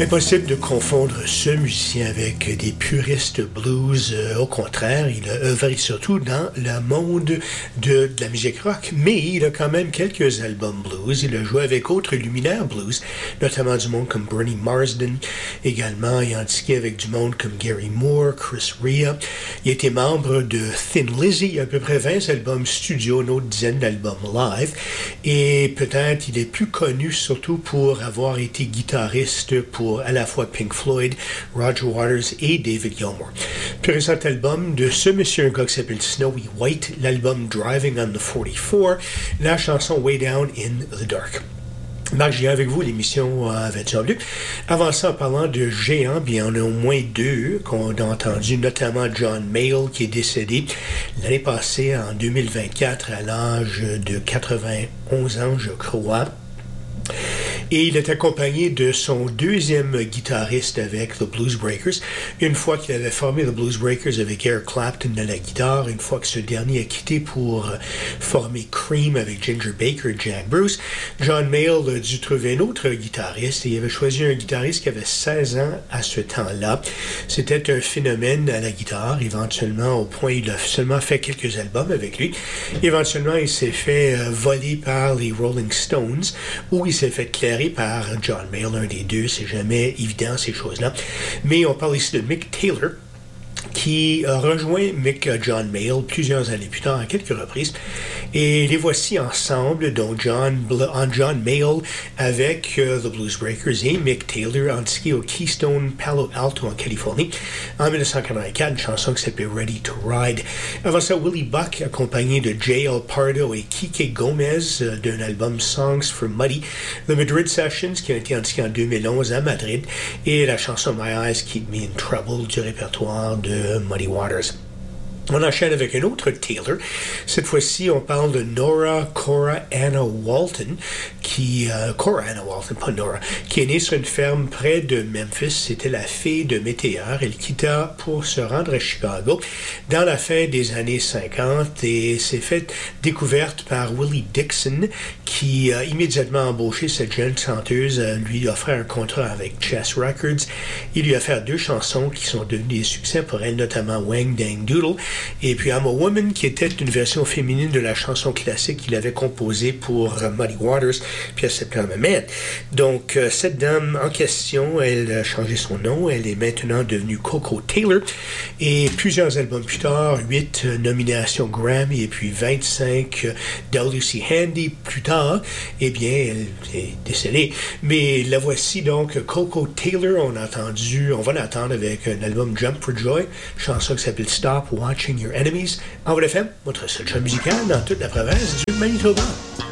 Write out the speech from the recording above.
Impossible de confondre ce musicien avec des puristes blues. Au contraire, il a œuvré surtout dans le monde de la musique rock, mais il a quand même quelques albums blues. Il a joué avec autres luminaires blues, notamment du monde comme Bernie Marsden. Également, il a indiqué avec du monde comme Gary Moore, Chris Rea. Il a été membre de Thin Lizzy. Il a à peu près 20 albums studio, une autre dizaine d'albums live. Et peut-être il est plus connu surtout pour avoir été guitariste pour à la fois Pink Floyd, Roger Waters et David Gilmour. Plus récent album de ce monsieur, un gars qui s'appelle Snowy White, l'album Driving on the 44, la chanson Way Down in the Dark. Marc Géant avec vous, l'émission Aventure Bleue. Avant ça, en parlant de géants, bien, on a au moins deux qu'on a entendu, notamment John Mayall, qui est décédé l'année passée, en 2024, à l'âge de 91 ans, je crois. Et il est accompagné de son deuxième guitariste avec The Blues Breakers. Une fois qu'il avait formé The Blues Breakers avec Eric Clapton à la guitare, une fois que ce dernier a quitté pour former Cream avec Ginger Baker et Jack Bruce, John Mayall a dû trouver un autre guitariste et il avait choisi un guitariste qui avait 16 ans à ce temps-là. C'était un phénomène à la guitare, éventuellement au point il a seulement fait quelques albums avec lui. Éventuellement, il s'est fait voler par les Rolling Stones ou il s'est fait clairer par John Mayall, un des deux, c'est jamais évident ces choses-là. Mais on parle ici de Mick Taylor, qui a rejoint John Mayall plusieurs années plus tard à quelques reprises. Et les voici ensemble, donc John Mayall avec The Blues Breakers et Mick Taylor, indiqué au Keystone Palo Alto en Californie en 1984, une chanson qui s'appelait Ready to Ride. Avant ça, Willie Buck, accompagné de J.L. Pardo et Kike Gomez d'un album Songs for Muddy, The Madrid Sessions, qui a été indiqué en 2011 à Madrid, et la chanson My Eyes Keep Me in Trouble du répertoire de Muddy Waters. On enchaîne avec un autre Taylor. Cette fois-ci, on parle de Cora Anna Walton, Cora Anna Walton, pas Nora, qui est née sur une ferme près de Memphis. C'était la fille de météore. Elle quitta pour se rendre à Chicago dans la fin des années 50 et s'est faite découverte par Willie Dixon, qui a immédiatement embauché cette jeune chanteuse, lui offert un contrat avec Chess Records. Il lui a fait deux chansons qui sont devenues des succès pour elle, notamment Wang Dang Doodle et puis I'm a Woman, qui était une version féminine de la chanson classique qu'il avait composée pour Muddy Waters, puis elle s'appelait Man. Donc, cette dame en question, elle a changé son nom, elle est maintenant devenue Coco Taylor, et plusieurs albums plus tard, 8 nominations Grammy, et puis 25 WC Handy plus tard, eh bien, elle est décédée. Mais la voici donc, Coco Taylor, on va l'entendre avec un album Jump for Joy, chanson qui s'appelle Stop Watching Your Enemies, en VFM, votre seul show musical dans toute la province du Manitoba.